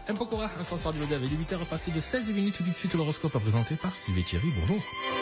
Un Pokora, un sponsor du Lodève. Il est 8h passé de 16 minutes. Tout de suite, l'horoscope présenté par Sylvie Thierry. Bonjour.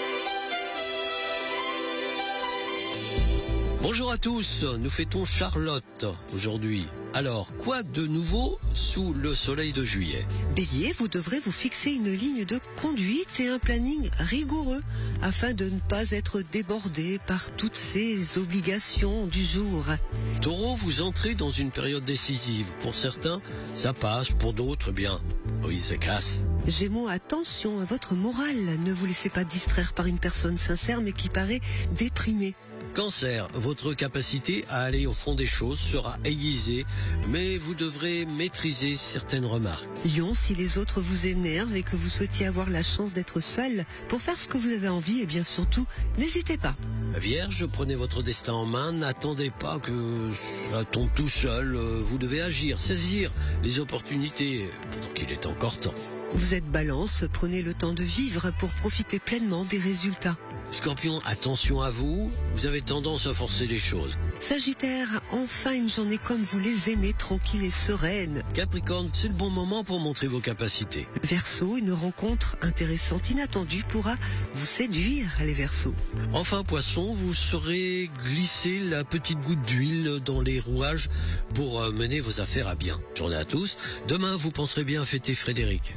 Bonjour à tous, nous fêtons Charlotte aujourd'hui. Alors, quoi de nouveau sous le soleil de juillet? Bélier, vous devrez vous fixer une ligne de conduite et un planning rigoureux afin de ne pas être débordé par toutes ces obligations du jour. Taureau, vous entrez dans une période décisive. Pour certains, ça passe, pour d'autres, bien. Oui, c'est casse. Gémeaux, attention à votre morale. Ne vous laissez pas distraire par une personne sincère mais qui paraît déprimée. Cancer, votre capacité à aller au fond des choses sera aiguisée, mais vous devrez maîtriser certaines remarques. Lion, si les autres vous énervent et que vous souhaitiez avoir la chance d'être seul pour faire ce que vous avez envie, et bien surtout, n'hésitez pas. Vierge, prenez votre destin en main, n'attendez pas que ça tombe tout seul, vous devez agir, saisir les opportunités, tant qu'il est encore temps. Vous êtes Balance, prenez le temps de vivre pour profiter pleinement des résultats. Scorpion, attention à vous, vous avez tendance à forcer les choses. Sagittaire, enfin une journée comme vous les aimez, tranquille et sereine. Capricorne, c'est le bon moment pour montrer vos capacités. Verseau, une rencontre intéressante, inattendue pourra vous séduire, les Verseaux. Enfin, Poisson, vous saurez glisser la petite goutte d'huile dans les rouages pour mener vos affaires à bien. Journée à tous. Demain, vous penserez bien à fêter Frédéric.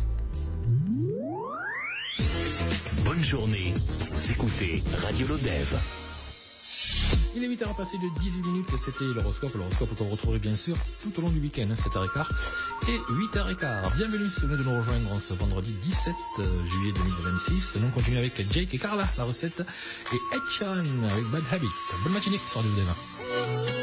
Bonne journée, vous écoutez Radio Lodève. Il est 8h passé de 18 minutes. C'était l'horoscope que vous retrouverez bien sûr tout au long du week-end, 7h15 et 8h15. Bienvenue si vous venez de nous rejoindre en ce vendredi 17 juillet 2026. Nous continuons avec Jake et Carla, la recette, et Ed Sheeran avec Bad Habits. Bonne matinée sur Radio Lodève.